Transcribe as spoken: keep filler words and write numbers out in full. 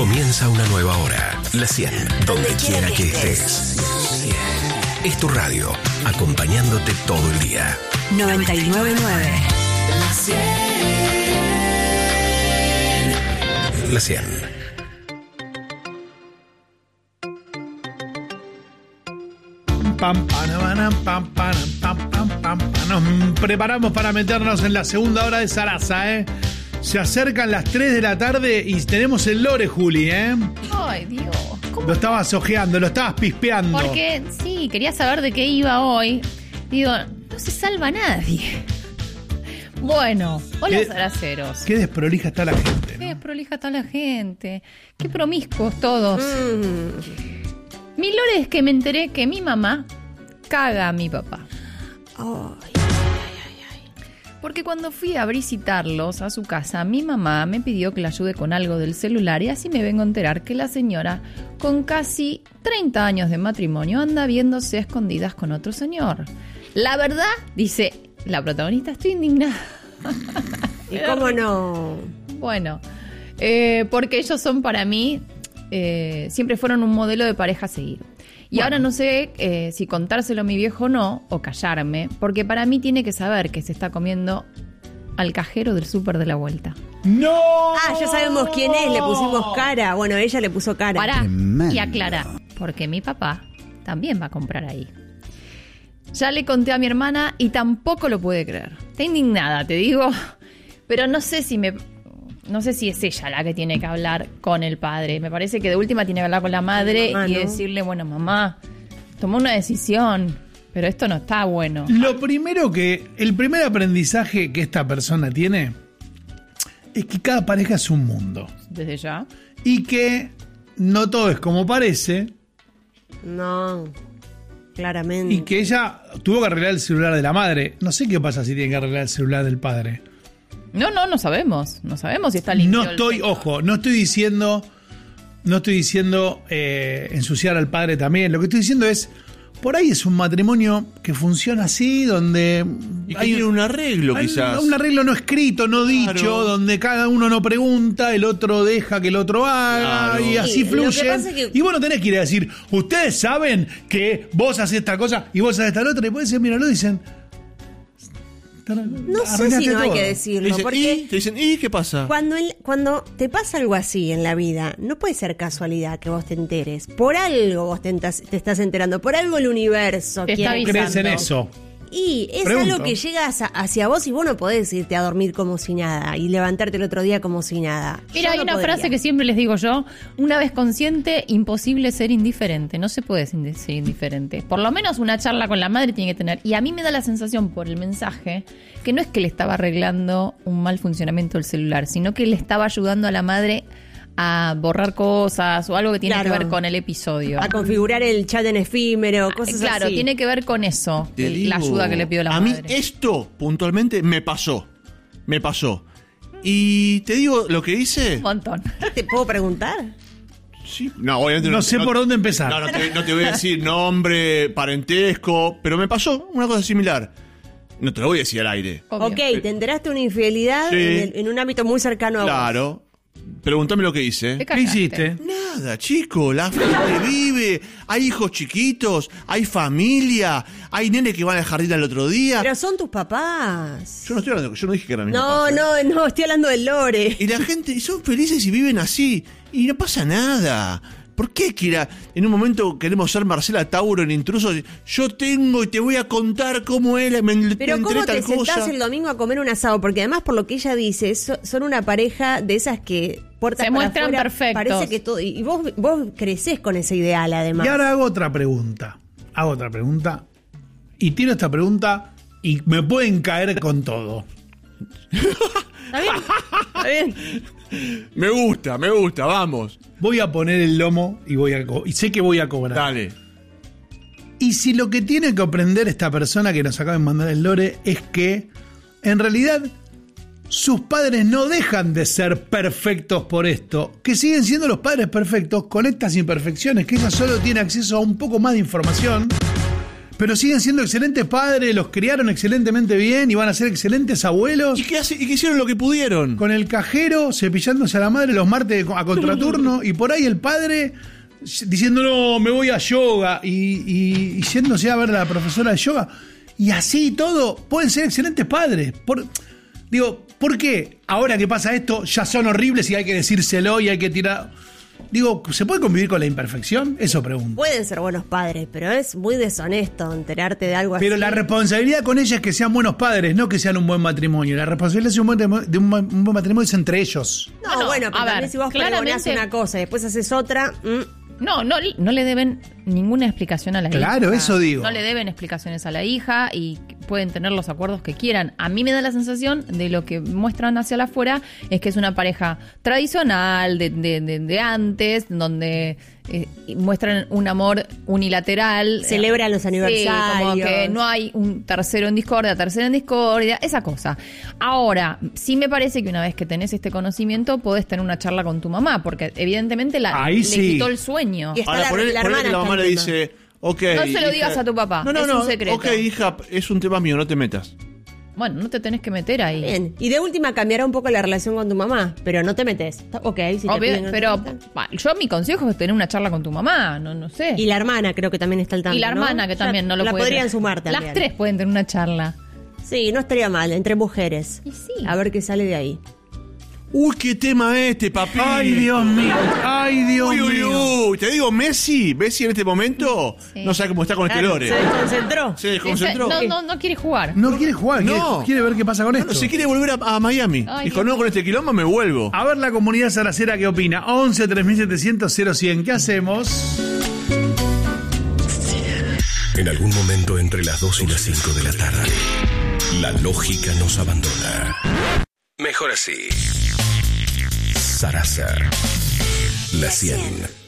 Comienza una nueva hora. La cien, donde quiera que estés. Es tu radio, acompañándote todo el día. noventa y nueve punto nueve. La cien. La cien. Pam, pam, pam, pam, pam, pam, pam. Nos preparamos para meternos en la segunda hora de Sarasa, ¿eh? Se acercan las tres de la tarde y tenemos el lore, Juli, ¿eh? Ay, Dios. ¿Cómo? Lo estabas ojeando, lo estabas pispeando. Porque, sí, quería saber de qué iba hoy. Digo, no se salva nadie. Bueno, hola, ¿Qué, Saraceros. Qué desprolija está la gente, ¿no? Qué desprolija está la gente. Qué promiscuos todos. Mm. Mi lore es que me enteré que mi mamá caga a mi papá. Ay. Porque cuando fui a visitarlos a su casa, mi mamá me pidió que la ayude con algo del celular y así me vengo a enterar que la señora, con casi treinta años de matrimonio, anda viéndose a escondidas con otro señor. La verdad, dice la protagonista, estoy indignada. ¿Y cómo no? Bueno, eh, porque ellos son para mí, eh, siempre fueron un modelo de pareja a seguir. Y bueno, ahora no sé eh, si contárselo a mi viejo o no, o callarme, porque para mí tiene que saber que se está comiendo al cajero del súper de la vuelta. ¡No! Ah, ya sabemos quién es, le pusimos cara. Bueno, ella le puso cara. Pará, y aclara, porque mi papá también va a comprar ahí. Ya le conté a mi hermana y tampoco lo puede creer. Está indignada, te digo, pero no sé si me... No sé si es ella la que tiene que hablar con el padre. Me parece que de última tiene que hablar con la madre mamá, y ¿no? decirle, bueno, mamá, tomó una decisión, pero esto no está bueno. Lo primero que, el primer aprendizaje que esta persona tiene es que cada pareja es un mundo. Desde ya. Y que no todo es como parece. No, claramente. Y que ella tuvo que arreglar el celular de la madre. No sé qué pasa si tiene que arreglar el celular del padre. No, no, no sabemos. No sabemos si está limpio. No estoy, ojo, no estoy diciendo, no estoy diciendo eh, ensuciar al padre también. Lo que estoy diciendo es, por ahí es un matrimonio que funciona así, donde y que hay tiene un arreglo, hay quizás. Un arreglo no escrito, no dicho, claro. Donde cada uno no pregunta, el otro deja que el otro haga, claro. Y así sí, fluye. Es que... Y vos no tenés que ir a decir, ustedes saben que vos haces esta cosa y vos haces esta otra, y después dicen, mira, lo dicen. No sé si no todo. Hay que decirlo. Dicen, porque ¿y? Te dicen, ¿y qué pasa? Cuando, el, cuando te pasa algo así en la vida, no puede ser casualidad que vos te enteres. Por algo vos te, entas, te estás enterando. Por algo el universo te quiere. Está crees en eso. Y es Pregunto. algo que llega hacia, hacia vos y vos no podés irte a dormir como si nada y levantarte el otro día como si nada. Mira, yo hay no una podría. frase que siempre les digo yo, una vez consciente, imposible ser indiferente. No se puede ser indiferente. Por lo menos una charla con la madre tiene que tener. Y a mí me da la sensación por el mensaje que no es que le estaba arreglando un mal funcionamiento del celular, sino que le estaba ayudando a la madre a borrar cosas o algo que tiene claro. que ver con el episodio. A configurar el chat en efímero, cosas claro, así. Claro, tiene que ver con eso, Te el, digo, la ayuda que le pidió la a madre. A mí esto, puntualmente, me pasó. Me pasó. Y te digo lo que hice... Un montón. ¿Te puedo preguntar? Sí. No, obviamente no, no sé no, por dónde empezar. No, no te, no te voy a decir nombre, parentesco, pero me pasó una cosa similar. No te lo voy a decir al aire. Obvio. Ok, te enteraste una infidelidad Sí. en, el, en un ámbito muy cercano a claro. vos. Pregúntame lo que hice. ¿Qué ¿Qué hiciste? Nada, chico, la gente vive, hay hijos chiquitos, hay familia, hay nenes que van al jardín al otro día. Pero son tus papás. Yo no estoy hablando, yo no dije que eran mis No, papás, ¿eh? no, no, estoy hablando del lore. Y la gente, y son felices y viven así, y no pasa nada. ¿Por qué quiera? En un momento queremos ser Marcela Tauro en Intrusos. Yo tengo y te voy a contar cómo él me Pero me ¿cómo tal te sentás cosa. el domingo a comer un asado? Porque además, por lo que ella dice, so, son una pareja de esas que puertas se para muestran afuera, perfectos. Parece que todo. Y vos, vos crecés con ese ideal, además. Y ahora hago otra pregunta. Hago otra pregunta. Y tiro esta pregunta y me pueden caer con todo. ¿Está bien? ¿Está bien? Me gusta, me gusta, vamos. Voy a poner el lomo y voy a co- y sé que voy a cobrar. Dale. Y si lo que tiene que aprender esta persona que nos acaba de mandar el lore es que en realidad sus padres no dejan de ser perfectos por esto, que siguen siendo los padres perfectos con estas imperfecciones, que ella solo tiene acceso a un poco más de información, Pero siguen siendo excelentes padres, los criaron excelentemente bien y van a ser excelentes abuelos. ¿Y que, hace, y que hicieron lo que pudieron? Con el cajero, cepillándose a la madre los martes a contraturno, y por ahí el padre diciendo, no, me voy a yoga, y, y, y yéndose a ver a la profesora de yoga. Y así todo, pueden ser excelentes padres. Por, digo, ¿por qué ahora que pasa esto ya son horribles y hay que decírselo y hay que tirar? Digo, ¿se puede convivir con la imperfección? Eso pregunto. Pueden ser buenos padres, pero es muy deshonesto enterarte de algo así. Pero la responsabilidad con ella es que sean buenos padres, no que sean un buen matrimonio. La responsabilidad de un buen, de un, un buen matrimonio es entre ellos. No, No, bueno, pero a también ver, si vos claramente- pregonás una cosa y después haces otra... mm, No, no, no le deben ninguna explicación a la hija. Claro, eso digo. No le deben explicaciones a la hija y pueden tener los acuerdos que quieran. A mí me da la sensación de lo que muestran hacia la afuera es que es una pareja tradicional de, de, de, de antes, donde eh, muestran un amor unilateral. Celebran los aniversarios. Sí, como que no hay un tercero en discordia, tercero en discordia, esa cosa. Ahora, sí me parece que una vez que tenés este conocimiento, podés tener una charla con tu mamá, porque evidentemente la, Ahí le sí. quitó el sueño. Y está Ahora, la, ponele, la ponele hermana que la mamá está le encima. dice, ok. No se lo hija- digas a tu papá, No, no, es no. un secreto. Ok, hija, es un tema mío, no te metas. Bueno, no te tenés que meter ahí. Bien. Y de última cambiará un poco la relación con tu mamá, pero no te metes. Está- Ok, si te Obvio, piden, no te pero metas. pa, yo mi consejo es tener una charla con tu mamá, no, no sé. Y la hermana creo que también está al tanto, Y la hermana ¿no? que Ya también no lo la puede. podrían sumar también. Las tres pueden tener una charla. Sí, no estaría mal, entre mujeres. Y sí. A ver qué sale de ahí. Uy, qué tema este, papi. Ay, Dios mío. Ay, Dios Uy, uy, mío. uy. Te digo, Messi, Messi en este momento Sí. no sabe cómo está con este Claro, lore. se desconcentró. Se desconcentró. No, no, no quiere jugar. No quiere jugar, quiere, No. quiere ver qué pasa con No, esto. no, se quiere volver a, a Miami. Ay, Dijo, Dios no, con este quilombo me vuelvo. A ver la comunidad saracera qué opina. once tres mil setecientos cero cien. ¿Qué hacemos? En algún momento entre las dos y las cinco de la tarde, la lógica nos abandona. Mejor así. Sarasa. La cien.